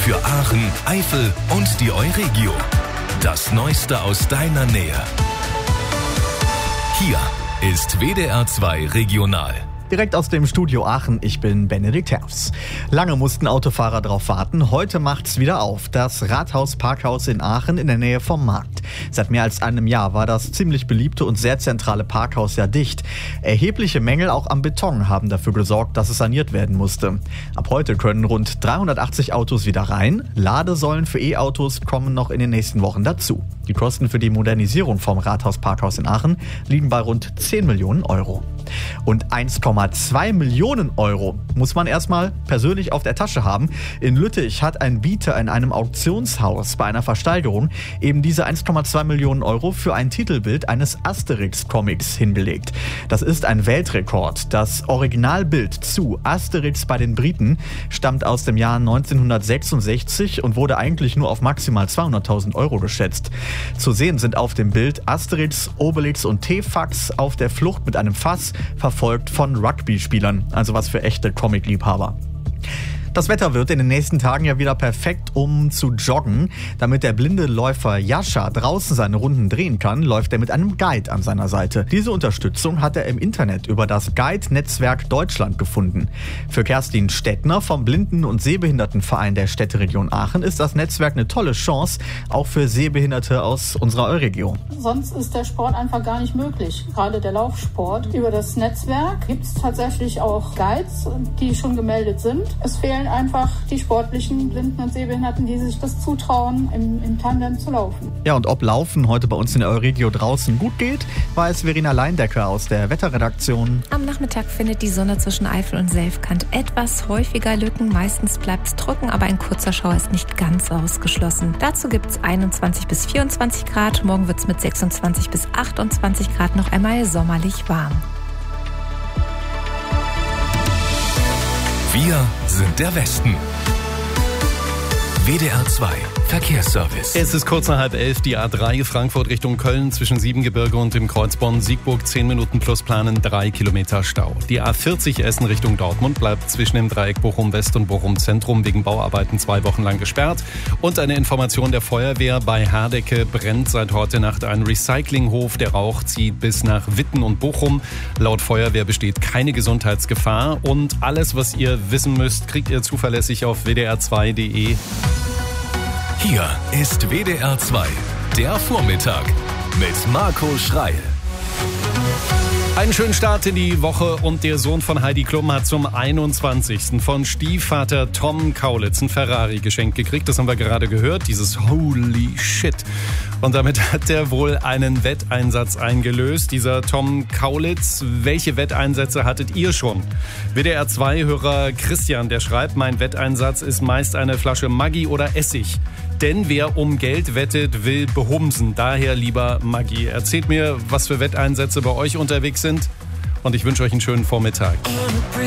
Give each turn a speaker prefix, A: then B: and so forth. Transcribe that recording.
A: Für Aachen, Eifel und die Euregio. Das Neueste aus deiner Nähe. Hier ist WDR 2 Regional.
B: Direkt aus dem Studio Aachen, ich bin Benedikt Herfs. Lange mussten Autofahrer drauf warten, heute macht's wieder auf. Das Rathaus-Parkhaus in Aachen in der Nähe vom Markt. Seit mehr als einem Jahr war das ziemlich beliebte und sehr zentrale Parkhaus ja dicht. Erhebliche Mängel auch am Beton haben dafür gesorgt, dass es saniert werden musste. Ab heute können rund 380 Autos wieder rein. Ladesäulen für E-Autos kommen noch in den nächsten Wochen dazu. Die Kosten für die Modernisierung vom Rathaus-Parkhaus in Aachen liegen bei rund 10 Millionen Euro. Und 1,2 Millionen Euro muss man erstmal persönlich auf der Tasche haben. In Lüttich hat ein Bieter in einem Auktionshaus bei einer Versteigerung eben diese 1,2 Millionen Euro für ein Titelbild eines Asterix-Comics hingelegt. Das ist ein Weltrekord. Das Originalbild zu Asterix bei den Briten stammt aus dem Jahr 1966 und wurde eigentlich nur auf maximal 200.000 Euro geschätzt. Zu sehen sind auf dem Bild Asterix, Obelix und T-Fax auf der Flucht mit einem Fass, verfolgt von Rugby-Spielern, also was für echte Comic-Liebhaber. Das Wetter wird in den nächsten Tagen ja wieder perfekt, um zu joggen. Damit der blinde Läufer Jascha draußen seine Runden drehen kann, läuft er mit einem Guide an seiner Seite. Diese Unterstützung hat er im Internet über das Guide-Netzwerk Deutschland gefunden. Für Kerstin Stettner vom Blinden- und Sehbehindertenverein der Städteregion Aachen ist das Netzwerk eine tolle Chance, auch für Sehbehinderte aus unserer Euregion.
C: Sonst ist der Sport einfach gar nicht möglich, gerade der Laufsport. Über das Netzwerk gibt es tatsächlich auch Guides, die schon gemeldet sind. Es fehlen einfach die sportlichen Blinden und Sehbehinderten, die sich das zutrauen, im Tandem zu laufen.
B: Ja, und ob Laufen heute bei uns in der Euregio draußen gut geht, weiß Verena Leindecker aus der Wetterredaktion.
D: Am Nachmittag findet die Sonne zwischen Eifel und Selfkant etwas häufiger Lücken. Meistens bleibt es trocken, aber ein kurzer Schauer ist nicht ganz ausgeschlossen. Dazu gibt es 21 bis 24 Grad. Morgen wird es mit 26 bis 28 Grad noch einmal sommerlich warm.
A: Wir sind der Westen. WDR 2 Verkehrsservice.
E: Es ist kurz nach 10:30, die A3 Frankfurt Richtung Köln zwischen Siebengebirge und dem Kreuz Bonn-Siegburg 10 Minuten plus planen, 3 Kilometer Stau. Die A40 Essen Richtung Dortmund bleibt zwischen dem Dreieck Bochum-West und Bochum-Zentrum wegen Bauarbeiten 2 Wochen lang gesperrt. Und eine Information der Feuerwehr: Bei Hardecke brennt seit heute Nacht ein Recyclinghof. Der Rauch zieht bis nach Witten und Bochum. Laut Feuerwehr besteht keine Gesundheitsgefahr. Und alles, was ihr wissen müsst, kriegt ihr zuverlässig auf wdr2.de.
A: Hier ist WDR 2, der Vormittag mit Marco Schreil.
E: Einen schönen Start in die Woche und der Sohn von Heidi Klum hat zum 21. von Stiefvater Tom Kaulitz ein Ferrari geschenkt gekriegt. Das haben wir gerade gehört, dieses Holy Shit. Und damit hat er wohl einen Wetteinsatz eingelöst, dieser Tom Kaulitz. Welche Wetteinsätze hattet ihr schon? WDR 2-Hörer Christian, der schreibt: Mein Wetteinsatz ist meist eine Flasche Maggi oder Essig. Denn wer um Geld wettet, will behumsen. Daher lieber Maggi. Erzählt mir, was für Wetteinsätze bei euch unterwegs sind. Und ich wünsche euch einen schönen Vormittag.